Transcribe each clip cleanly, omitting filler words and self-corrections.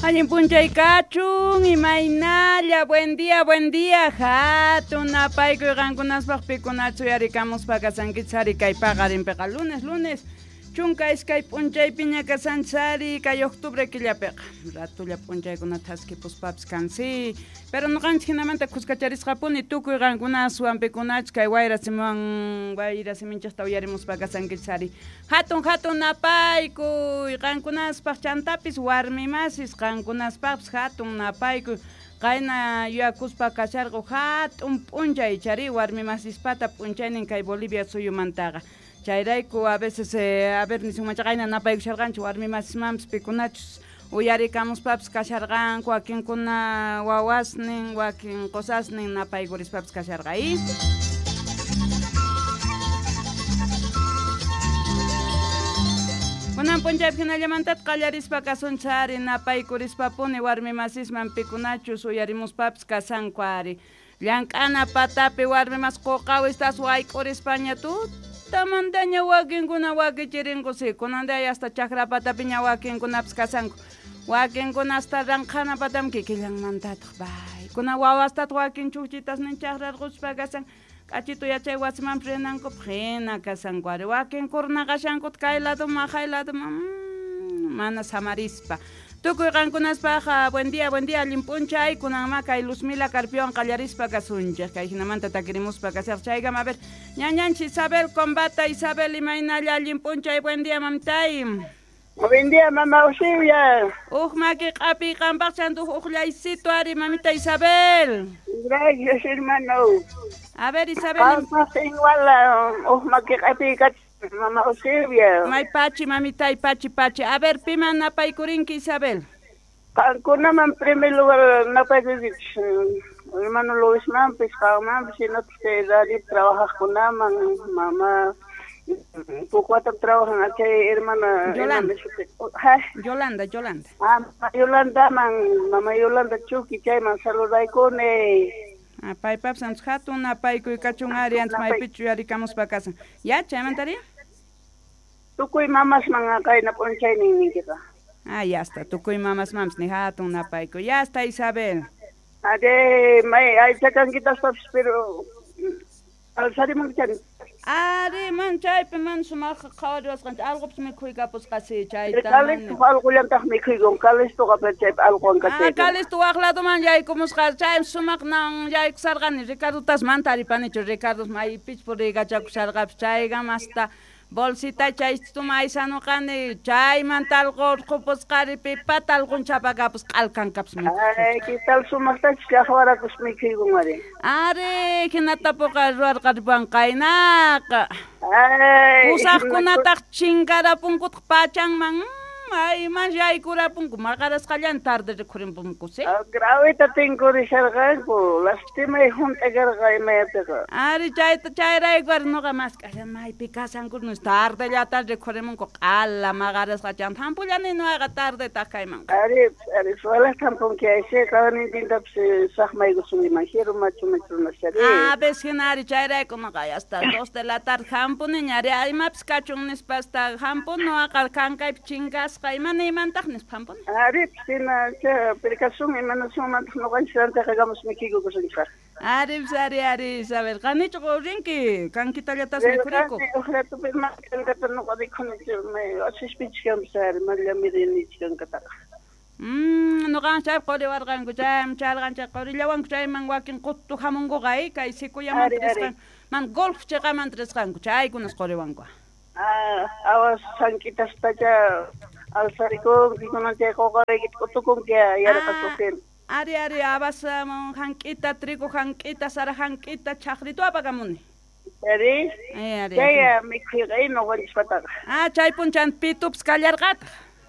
Allin punchay kachun imaynalla, buen día, hatun apaykuy qankunaspaq pikunachu yarikamuspa kasankitsari kay paqarinpiqa lunes chunka iskay p'unchaypi ñakasansari kay octubre killapiqa ratulla p'unchaykunata haskipuspapas kansi pero nuqanchik hinamanta kuskacharisqapuni tukuy qankunaswan pikunachus kay wayrasiminchikta uyarimuspa kasankitsari hatun napaykuy qankunaspaq chantapis warmimasis qankunaspaqpas hatun napaykuy qayna yuyakuspa kasharqu hatun p'unchay chari warmimasispata p'unchaynin kay Bolivia suyumantaqa chayrayku a veces nisumanta qayna napaykusharqanchu warmimasismanpas pikunachus uyarikamuspapas kasharqanku wakinkuna wawasnin wakin qusasnin napaykurispapas kasharqay kunan punchaypi hinallamantata qallarispa kasunchari napaykurispapuni warmimasisman pikunachus uyarimuspapas kasanku ari llank'ana patapi warmimas quqawistas wayk'urispaña tutamantaña wakinkuna wakichirinkusi kunanday hasta chakra patapiña wakinkunapas kasanku wakinkuna hasta ranqana patam kikillanmantataq bay kuna wawastata wakin chukchitasnin chakrarquspa kasan k'achito yachay wasimanpas rinankup hina kasanku ari wakinkurna qashankut kay laduma hay laduma mana samarispa tukuy qankunaspaqa buen día allin p'unchay kunanma kay Luzmila Carpiowan qallarispa kasunchik kay hinamanta takirimuspa kasaq chaygam a ver ñañanchik Isabel Combata Isabel imaynalla allin p'unchay buen día mamtay buen día mama Ocivia maki q'api qanpaq chantuj uqllaysito ari mamita Isabel gracias hermano a ver Isabel igual maki q'api Mama Ocivia. May pachi, mamitay, pachi. A ver, pima napaykurinki, Isabel. Kunaman, primer lugar, napaykurinki. Hermano Luis Mampis, Mampis, y no te daría trabajar con mamá. ¿Tú cuánto trabajan aquí, hermana? Yolanda. Yolanda, mamá Yolanda Chuki, Chayman, saluday con Apay papsans hatun apaykuy kachun ari antes maypichu yarikamuspa kasan. Ya, chaymantari? Tukuy mamas manga kayna p'unchaynin ninkita. Ya está, tukuy mamas ni hatun apaykuy. Ya está, Isabel. May aychakankitas paps, pero alsariman chan. Man chaypi man sumaqa qhawariwasqanchik alqupis mikhuykapusqasi chayta. Kalistu alqullantaq mikhuygun, kalistuqa chaypi alquwankatayta. Kalistu waqladuman yaykumusqa chay sumaqnan yaykusarqani Ricardotas mantaripanichu Ricardos maypich purigachakusarqapis chaygam hasta bolsita chaystuma aysanuqani chaymanta alqurqupusqari pipata alqun chapakapus q'alkankapis mikhuykusqa. Kital sumaqtachis llaqwarakus mikhuygun ari. Hinatapuqa ruwarqaripan qaynaqa. Pusaqkunataq chinkarapunkutaq pachanman man yaykurapunku maqarasqallan tarde rikhurinpunkusi. Grawita tinkurisharqanku lastimay hunt'akarqa imayapiqa. Chayrayku ari nuqa masqallan maypi kasankurnu tardellata rikhurimunku q'ala maqarasqallan hampullani nuqa tardeta kayman. Ari sualas tampunki ayse qawanintintapas saqmaykusun imajiru machu Bes hinari chayrayku nuqa hasta 2 de la tarde hampuniña ari imapas kachun nispa hasta hampun nuqa kankaypi chinkas Qaymana imantaqnis pampun. Sina perikasun imanasumantaq nuqanchik hagamos mikiku kusunchaq. Ari Isabel qanichu qawrinki kankitallatas mikhuriku. Uqratupis mankanta nuqa dikhunichu asispichkams mallamirinchikankataqa. Nuqanchaypi quriwarqanku chayman charqanchaq qurillawanku chayman wakin quttu hamunkuqa kay sikullamantarisqan man golf chiqamantarisqanku chaykunas quriwanku. Awas sankitaspacha alsarikun kikunanchaq qoqarikit qutukunki yaraqasuqin. Ari abas hank'ita trigo hank'ita sara hank'ita chaqritu apakamuni. Ari chaya mikhuyqa nuqanchikpataqa. Chay punchan pitups kallarqata.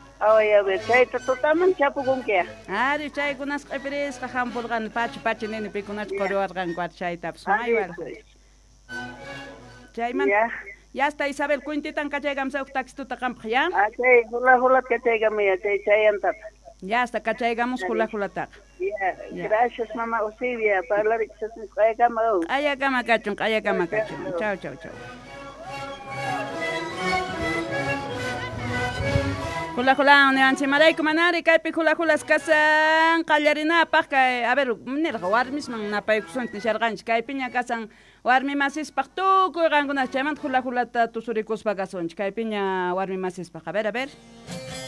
A ver, chayta tutaman chapukunki. Ari chaykunas q'ipirisqa hampurqani pachi nini pikunachus quriwarqanku ari chaytapas maywala. Chayman ya está Isabel cuintitan kachaygamsa taxituta qampaq ya. Chay hula kachaygamaya chayantata. Ya está kachaygamos hula-hulataqa. Gracias mama Ocivia parlariksas qaykama. Qaykama kachun. Chao. Hula hula uniwanchimarayku manari kaypi hula hulas kasan qallarinapaq kay a ver nirqa warmisman napaykusunchik nisharqanchik kaypiña kasan warmi masispaq tukuy qankuna chaymanta hula hulata tusurikuspa kasunchik kaypiña warmi masispaq a ver